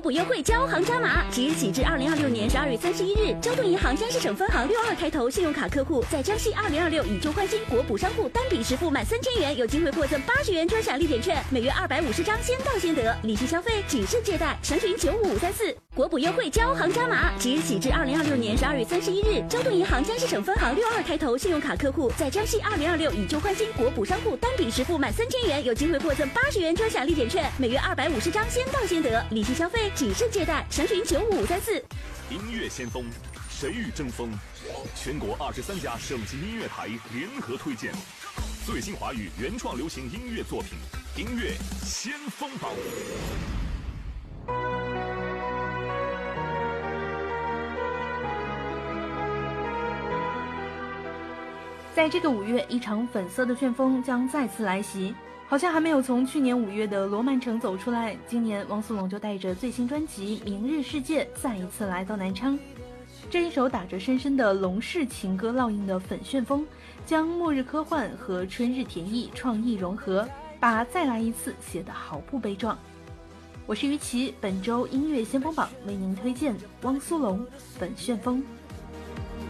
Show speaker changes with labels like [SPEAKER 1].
[SPEAKER 1] 国补优惠交行加码，即日起至2026年12月31日，交通银行江西省分行62开头信用卡客户在江西2026以旧换新国补商户单笔实付满3000元，有机会获赠80元专享立减券，每月250张，先到先得，利息消费谨慎借贷，详询95534。国补优惠交行加码，即日起至2026年12月31日，交通银行江西省分行62开头信用卡客户在江西2026以旧换新国补商户单笔实付满3000元，有机会获赠80元专享立减券，每月250张，先到先得，利息消费谨慎借贷，详询95534。
[SPEAKER 2] 音乐先锋，谁与争锋？全国23家省级音乐台联合推荐最新华语原创流行音乐作品，音乐先锋榜。
[SPEAKER 3] 在这个5月，一场粉色的旋风将再次来袭。好像还没有从去年5月的罗曼城走出来，今年汪苏泷就带着最新专辑《明日世界》再一次来到南昌。这一首打着深深的龙氏情歌烙印的粉旋风，将末日科幻和春日甜意创意融合，把再来一次写得毫不悲壮。我是于琦，本周音乐先锋榜为您推荐汪苏泷粉旋风。